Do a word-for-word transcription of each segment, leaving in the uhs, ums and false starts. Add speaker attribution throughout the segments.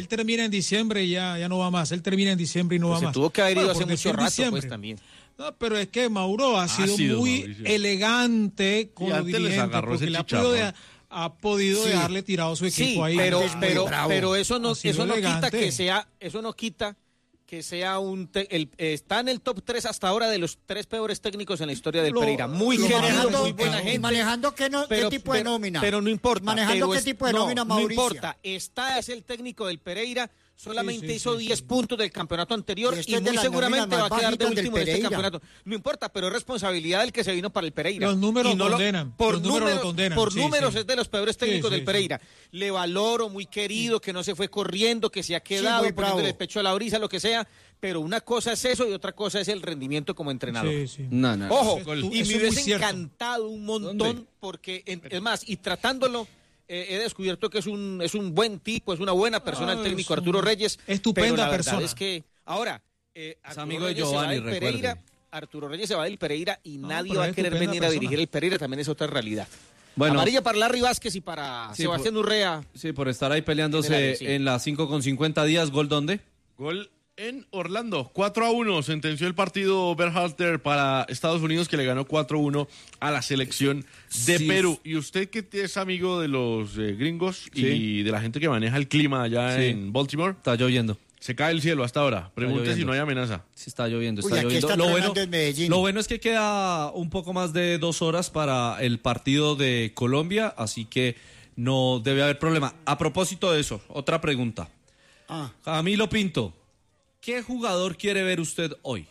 Speaker 1: él termina en diciembre y ya, ya no va más. Él termina en diciembre y no
Speaker 2: pues
Speaker 1: va
Speaker 2: se
Speaker 1: más.
Speaker 2: tuvo que haber ido
Speaker 1: bueno,
Speaker 2: hace mucho rato,
Speaker 1: diciembre.
Speaker 2: pues también.
Speaker 1: No, pero es que Mauro ha, ha sido,
Speaker 3: sido
Speaker 1: muy
Speaker 3: Mauricio.
Speaker 1: elegante con los dirigentes, porque le ha podido, de, ha podido sí. dejarle tirado su equipo
Speaker 2: sí,
Speaker 1: ahí.
Speaker 2: Pero, pero, pero eso no, eso no quita que sea, eso no quita que sea un te, el, está en el top tres hasta ahora de los tres peores técnicos en la historia del lo, Pereira. Muy querido, muy buena gente.
Speaker 4: Manejando qué, no,
Speaker 2: pero,
Speaker 4: qué tipo
Speaker 2: pero,
Speaker 4: de nómina.
Speaker 2: Pero no importa.
Speaker 4: Manejando qué
Speaker 2: es,
Speaker 4: tipo de
Speaker 2: no,
Speaker 4: nómina, Mauricio.
Speaker 2: No importa. Está es el técnico del Pereira. Solamente sí, sí, hizo diez sí, sí. puntos del campeonato anterior y, y muy seguramente va a quedar de último en este campeonato. No importa, pero es responsabilidad del que se vino para el Pereira.
Speaker 1: Los números
Speaker 2: no
Speaker 1: condenan.
Speaker 2: Lo, por
Speaker 1: los
Speaker 2: números,
Speaker 1: números, lo condenan.
Speaker 2: Por
Speaker 1: sí,
Speaker 2: números
Speaker 1: sí.
Speaker 2: es de los peores técnicos
Speaker 1: sí, sí,
Speaker 2: del Pereira.
Speaker 1: Sí.
Speaker 2: Le valoro, muy querido, que no se fue corriendo, que se ha quedado sí, poniéndole el pecho a la brisa, lo que sea. Pero una cosa es eso y otra cosa es el rendimiento como entrenador.
Speaker 1: Sí, sí.
Speaker 3: No, no,
Speaker 2: Ojo,
Speaker 1: eso,
Speaker 2: y
Speaker 1: eso
Speaker 2: me hubiese
Speaker 1: cierto.
Speaker 2: encantado un montón
Speaker 3: ¿Dónde?
Speaker 2: porque, en, es más, y tratándolo... he descubierto que es un es un buen tipo, es una buena persona, ah, el técnico Arturo Reyes.
Speaker 1: Estupenda
Speaker 2: pero la
Speaker 1: persona.
Speaker 2: Es que ahora eh,
Speaker 3: es amigo de Giovanni,
Speaker 2: del Pereira, Arturo Reyes se va del Pereira y no, nadie va a querer venir persona. a dirigir el Pereira, también es otra realidad. Bueno, amarilla para Larry Vázquez y para sí, Sebastián por, Urrea.
Speaker 3: Sí, por estar ahí peleándose en, área, sí. en las cinco con cincuenta días. ¿Gol dónde?
Speaker 5: Gol en Orlando, cuatro a uno sentenció el partido Berhalter para Estados Unidos, que le ganó cuatro a uno a la selección de sí. Perú. Y usted que es amigo de los eh, gringos sí. y de la gente que maneja el clima allá sí. en Baltimore.
Speaker 3: Está lloviendo.
Speaker 5: Se cae el cielo hasta ahora. Pregunte si no hay amenaza.
Speaker 3: Sí, está lloviendo, está
Speaker 4: Uy,
Speaker 3: lloviendo.
Speaker 4: Está
Speaker 3: lo, bueno, lo bueno es que queda un poco más de dos horas para el partido de Colombia, así que no debe haber problema. A propósito de eso, otra pregunta. Ah. Camilo Pinto, ¿qué jugador quiere ver usted hoy?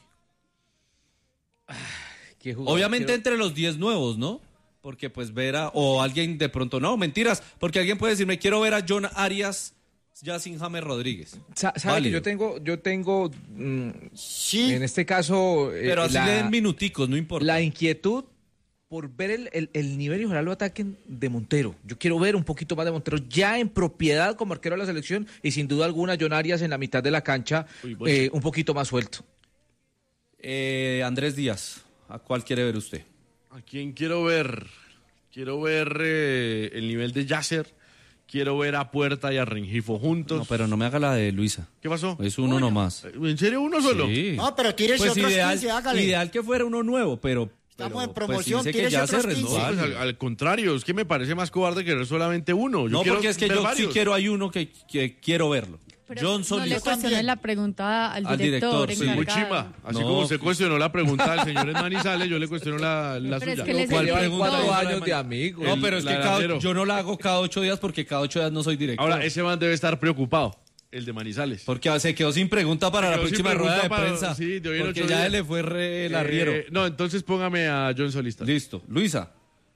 Speaker 6: ¿Qué jugador
Speaker 3: Obviamente
Speaker 6: quiero...
Speaker 3: entre los diez nuevos, ¿no? Porque pues ver a... O alguien de pronto... No, mentiras. Porque alguien puede decirme, quiero ver a John Arias ya sin James Rodríguez.
Speaker 6: Sa ¿Sabe que yo tengo... Yo tengo mmm,
Speaker 4: sí.
Speaker 6: En este caso...
Speaker 3: Pero eh, así la, le den minuticos, no importa.
Speaker 6: La inquietud por ver el, el, el nivel y ojalá lo ataquen de Montero. Yo quiero ver un poquito más de Montero ya en propiedad como arquero de la selección y sin duda alguna John Arias en la mitad de la cancha Uy, eh, un poquito más suelto.
Speaker 3: Eh, Andrés Díaz, ¿a cuál quiere ver usted?
Speaker 5: ¿A quién quiero ver? Quiero ver eh, el nivel de Yasser, quiero ver a Puerta y a Rengifo juntos.
Speaker 3: No, pero no me haga la de Luisa.
Speaker 5: ¿Qué pasó?
Speaker 3: Es uno
Speaker 5: bueno,
Speaker 3: nomás.
Speaker 5: ¿En serio uno solo?
Speaker 3: Sí.
Speaker 4: No, pero tírese
Speaker 3: pues
Speaker 4: otros
Speaker 3: ideal,
Speaker 4: quince, hágale.
Speaker 3: Ideal que fuera uno nuevo, pero...
Speaker 4: Estamos
Speaker 3: pero,
Speaker 4: en promoción,
Speaker 3: pues,
Speaker 4: tírese
Speaker 3: que ya
Speaker 4: otros
Speaker 3: se
Speaker 4: quince.
Speaker 5: No, pues, al, al contrario, es que me parece más cobarde querer solamente uno. Yo
Speaker 3: no,
Speaker 5: quiero
Speaker 3: porque es que yo
Speaker 5: varios.
Speaker 3: sí quiero, hay uno que, que quiero verlo.
Speaker 7: Pero
Speaker 3: John
Speaker 7: no le cuestionen la pregunta al director.
Speaker 3: Al director, sí.
Speaker 5: Muy chima. Así no, como usted cuestionó la pregunta al señor Manizales, yo le cuestiono la, la
Speaker 7: pero
Speaker 5: suya.
Speaker 7: Es que les
Speaker 6: ¿Cuál pregunta?
Speaker 7: cuatro
Speaker 6: años de amigo.
Speaker 3: No, pero es que cada, yo no la hago cada ocho días porque cada ocho días no soy director.
Speaker 5: Ahora, ese man debe estar preocupado, el de Manizales.
Speaker 3: Porque se quedó sin pregunta para la próxima rueda de
Speaker 5: para,
Speaker 3: prensa.
Speaker 5: Sí, de
Speaker 3: porque ya días. le fue re el arriero.
Speaker 5: Eh, no, entonces póngame a John Solista.
Speaker 3: Listo. Luisa.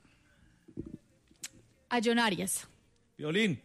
Speaker 7: A John Arias.
Speaker 3: Violín.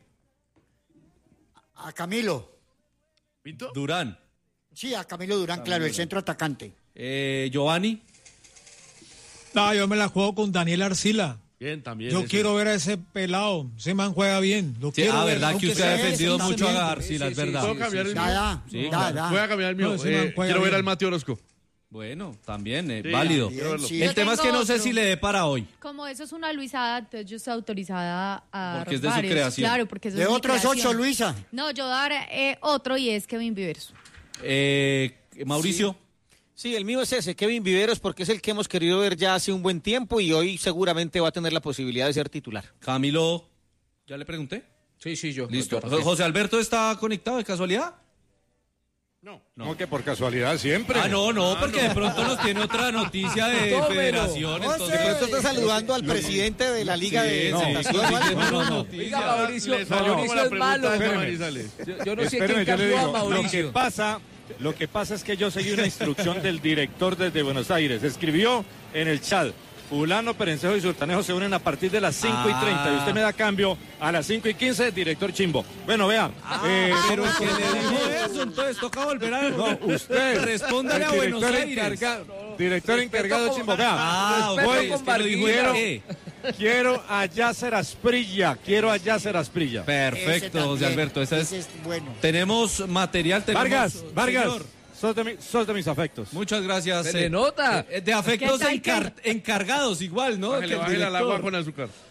Speaker 4: A Camilo.
Speaker 5: ¿Pinto?
Speaker 3: Durán.
Speaker 4: Sí, a Camilo Durán, Camilo claro, Durán. El centro atacante.
Speaker 3: Eh, Giovanni.
Speaker 1: No, yo me la juego con Daniel Arcila.
Speaker 5: Bien, también.
Speaker 1: Yo
Speaker 5: ese.
Speaker 1: quiero ver a ese pelado. Ese man juega bien. Lo
Speaker 3: sí,
Speaker 1: quiero
Speaker 3: ah,
Speaker 1: ver,
Speaker 3: verdad que usted ha defendido mucho a Arcila,
Speaker 4: sí,
Speaker 3: es verdad.
Speaker 5: ¿Puedo cambiar el mío?
Speaker 4: Da, da,
Speaker 3: sí,
Speaker 4: da,
Speaker 3: claro.
Speaker 4: da.
Speaker 5: Voy a cambiar el mío.
Speaker 1: No,
Speaker 5: eh, quiero
Speaker 1: bien.
Speaker 5: ver al Mateo Orozco.
Speaker 3: Bueno, también, eh,
Speaker 5: Sí,
Speaker 3: válido.
Speaker 4: bien, sí.
Speaker 3: El
Speaker 7: Yo
Speaker 3: tema es que no sé
Speaker 7: otro.
Speaker 3: si le dé para hoy.
Speaker 7: Como eso es una Luisada, entonces yo estoy autorizada a
Speaker 3: Porque es de
Speaker 7: varios.
Speaker 3: su creación.
Speaker 7: Claro, porque eso
Speaker 4: De
Speaker 7: es mi
Speaker 4: otros
Speaker 7: creación.
Speaker 4: ocho, Luisa.
Speaker 7: No, yo dar eh, otro y es Kevin Viveros.
Speaker 3: Eh, Mauricio.
Speaker 2: Sí, el mío es ese, Kevin Viveros, porque es el que hemos querido ver ya hace un buen tiempo y hoy seguramente va a tener la posibilidad de ser titular.
Speaker 3: Camilo, ¿ya le pregunté?
Speaker 6: Sí, sí, yo.
Speaker 3: Listo. ¿José Alberto está conectado de casualidad?
Speaker 8: No, no. ¿Cómo que por casualidad siempre?
Speaker 3: Ah, no, no, porque de pronto nos tiene otra noticia de
Speaker 4: No,
Speaker 3: federación.
Speaker 4: pero,
Speaker 3: Entonces,
Speaker 2: De pronto está saludando al presidente de la Liga
Speaker 3: Sí,
Speaker 2: de
Speaker 3: no,
Speaker 2: Natación.
Speaker 3: sí,
Speaker 2: ¿vale?
Speaker 3: no, no, no.
Speaker 6: Oiga, Mauricio,
Speaker 5: Le salió
Speaker 6: Mauricio
Speaker 5: como la
Speaker 6: es
Speaker 5: pregunta
Speaker 6: malo.
Speaker 5: de
Speaker 8: Espéreme.
Speaker 5: Manizales.
Speaker 6: Yo, yo no sé
Speaker 8: Espéreme,
Speaker 6: quién
Speaker 8: yo le
Speaker 6: cambió a
Speaker 8: digo, lo que
Speaker 6: Mauricio.
Speaker 8: pasa, lo que pasa es que yo seguí una instrucción del director desde Buenos Aires. Escribió en el chat, Fulano, Perencejo y Sultanejo se unen a partir de las cinco y treinta. Y usted me da cambio a las cinco y quince, director Chimbo. Bueno, vea.
Speaker 3: Ah,
Speaker 8: eh,
Speaker 3: pero el que le dijo eso, entonces toca volver a...
Speaker 8: No, usted.
Speaker 3: Respóndale a
Speaker 8: el
Speaker 3: Buenos
Speaker 8: director
Speaker 3: Aires.
Speaker 8: encargado, director encargado Chimbo. Vea.
Speaker 3: Ah, ok,
Speaker 8: voy,
Speaker 3: es que lo dijo
Speaker 8: quiero,
Speaker 3: él.
Speaker 8: quiero a Yasser Asprilla. Quiero a Yasser Asprilla.
Speaker 3: Perfecto, José Alberto. Esa es...
Speaker 4: Ese es bueno.
Speaker 3: Tenemos material, tenemos...
Speaker 8: Vargas, Vargas.
Speaker 3: Señor,
Speaker 8: Sos de, mi, sos de mis afectos.
Speaker 3: muchas gracias.
Speaker 6: Se le
Speaker 3: eh,
Speaker 6: nota.
Speaker 3: eh, De afectos
Speaker 7: ¿Qué tal
Speaker 3: encar-
Speaker 7: que-
Speaker 3: encargados igual, ¿no?
Speaker 5: Bájale,
Speaker 3: Que el
Speaker 5: bájale al agua
Speaker 3: director.
Speaker 5: con azúcar.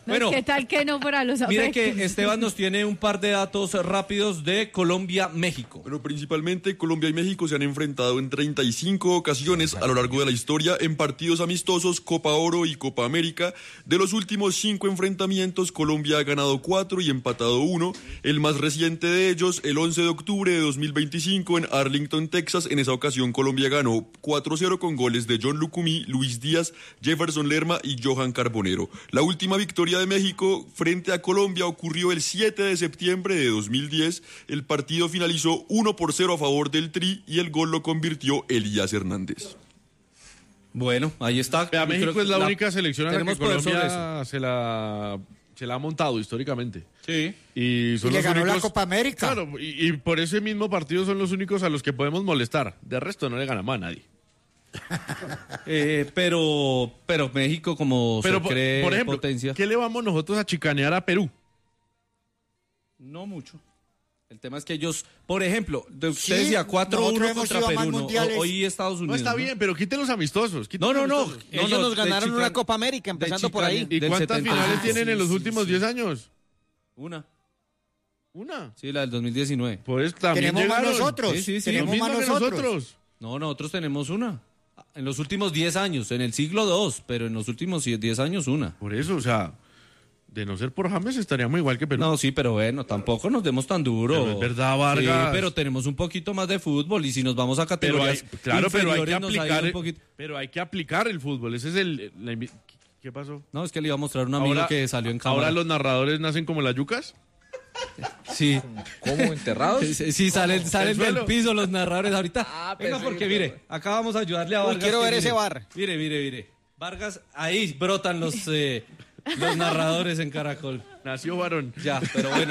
Speaker 7: Bueno, ¿qué tal que no para los
Speaker 3: mire
Speaker 7: afectos?
Speaker 3: que Esteban nos tiene un par de datos rápidos de Colombia-México.
Speaker 9: Bueno, principalmente Colombia y México se han enfrentado en treinta y cinco ocasiones a lo largo de la historia en partidos amistosos, Copa Oro y Copa América. De los últimos cinco enfrentamientos, Colombia ha ganado cuatro y empatado uno. El más reciente de ellos, el once de octubre de dos mil veinticinco en Arlington, Texas. En esa ocasión Colombia ganó cuatro cero con goles de John Lucumí, Luis Díaz, Jefferson Lerma y Johan Carbonero. La última victoria de México frente a Colombia ocurrió el siete de septiembre de dos mil diez. El partido finalizó uno por cero a favor del Tri y el gol lo convirtió Elías Hernández.
Speaker 3: Bueno, ahí está.
Speaker 5: Vea, México es la, la única selección a la que Colombia se la, se la ha montado históricamente.
Speaker 3: Sí.
Speaker 4: Y, son y le ganó únicos, la Copa América.
Speaker 5: Claro, y, y por ese mismo partido son los únicos a los que podemos molestar. De resto no le ganamos a nadie.
Speaker 3: eh, pero pero México como
Speaker 5: pero
Speaker 3: se
Speaker 5: por,
Speaker 3: cree
Speaker 5: por ejemplo,
Speaker 3: potencia.
Speaker 5: ¿Qué le vamos nosotros a chicanear a Perú?
Speaker 3: No mucho. El tema es que ellos, por ejemplo, usted sí, decía cuatro uno contra Perú, ¿no? Hoy Estados Unidos.
Speaker 5: No está
Speaker 3: ¿no?
Speaker 5: bien, pero quiten los amistosos. Quiten
Speaker 3: no, no,
Speaker 5: los
Speaker 3: amistosos.
Speaker 2: no. Ellos
Speaker 3: no,
Speaker 2: nos ganaron
Speaker 3: Chica,
Speaker 2: una Copa América, empezando por ahí.
Speaker 5: ¿Y cuántas
Speaker 3: setenta
Speaker 5: finales
Speaker 3: ah,
Speaker 5: tienen
Speaker 3: sí,
Speaker 5: en los
Speaker 3: sí,
Speaker 5: últimos diez
Speaker 3: sí.
Speaker 5: años?
Speaker 3: Una.
Speaker 5: ¿Una?
Speaker 3: Sí, la del dos mil diecinueve.
Speaker 5: Pues también
Speaker 4: tenemos más nosotros.
Speaker 3: Sí, sí, sí.
Speaker 4: Tenemos más nosotros.
Speaker 5: nosotros.
Speaker 3: No, nosotros tenemos una. En los últimos diez años, en el siglo dos, pero en los últimos diez años una.
Speaker 5: Por eso, o sea, de no ser por James estaríamos igual que Perú.
Speaker 3: No, sí, pero bueno, tampoco nos demos tan duro.
Speaker 5: Pero es verdad, Vargas.
Speaker 3: Sí, pero tenemos un poquito más de fútbol y si nos vamos a categorías
Speaker 5: pero hay, claro, pero hay que aplicar,
Speaker 3: un poquito...
Speaker 5: pero hay que aplicar el fútbol. Ese es el, la, ¿qué pasó?
Speaker 3: No, es que le iba a mostrar un amigo
Speaker 5: ahora,
Speaker 3: que salió en cámara.
Speaker 5: ¿Ahora los narradores nacen como las yucas?
Speaker 3: Sí.
Speaker 6: ¿Cómo? ¿Enterrados?
Speaker 3: Sí, sí salen, salen del piso los narradores ahorita.
Speaker 6: Ah,
Speaker 3: venga, porque mire, acá vamos a ayudarle a Vargas.
Speaker 2: Uy, quiero ver
Speaker 3: mire,
Speaker 2: ese bar.
Speaker 3: Mire, mire, mire. Vargas, ahí brotan los, eh, los narradores en Caracol.
Speaker 5: Nació varón.
Speaker 3: Ya, pero bueno.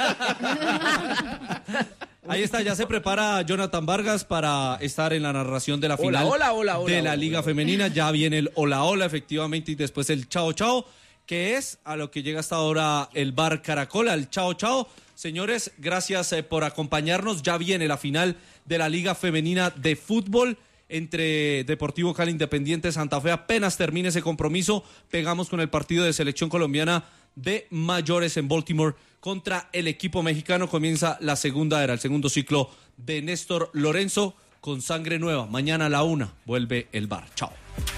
Speaker 3: Ahí está, ya se prepara Jonathan Vargas para estar en la narración de la final
Speaker 6: hola, hola, hola,
Speaker 3: de la
Speaker 6: hola,
Speaker 3: Liga
Speaker 6: hola.
Speaker 3: Femenina. Ya viene el hola, hola, efectivamente, y después el chao, chao, que es a lo que llega hasta ahora el bar Caracol, al chao, chao. Señores, gracias eh, por acompañarnos. Ya viene la final de la Liga Femenina de Fútbol entre Deportivo Cali Independiente Santa Fe. Apenas termine ese compromiso, pegamos con el partido de selección colombiana de mayores en Baltimore contra el equipo mexicano. Comienza la segunda era, el segundo ciclo de Néstor Lorenzo con sangre nueva. Mañana a la una vuelve el bar. Chao.